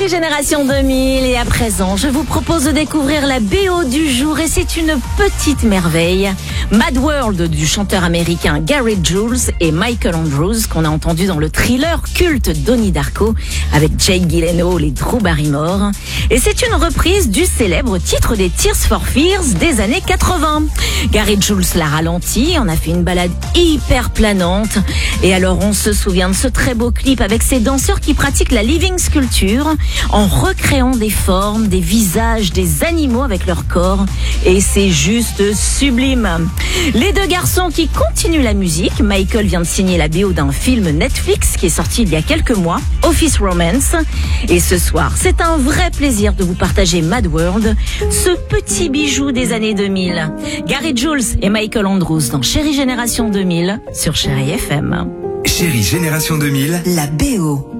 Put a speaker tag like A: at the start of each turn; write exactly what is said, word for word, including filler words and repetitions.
A: Chérie Génération deux mille, et à présent, je vous propose de découvrir la B O du jour, et c'est une petite merveille. Mad World du chanteur américain Gary Jules et Michael Andrews, qu'on a entendu dans le thriller culte Donnie Darko avec Jake Gyllenhaal et Drew Barrymore. Et c'est une reprise du célèbre titre des Tears for Fears des années quatre-vingts. Gary Jules l'a ralenti, on a fait une balade hyper planante. Et alors on se souvient de ce très beau clip avec ces danseurs qui pratiquent la living sculpture en recréant des formes, des visages, des animaux avec leur corps. Et c'est juste sublime. Les deux garçons qui continuent la musique. Michael vient de signer la B O d'un film Netflix qui est sorti il y a quelques mois, Office Romance. Et ce soir, c'est un vrai plaisir de vous partager Mad World, ce petit bijou des années deux mille. Gary Jules et Michael Andrews dans Chérie Génération deux mille sur Chérie F M.
B: Chérie Génération deux mille,
C: la B O.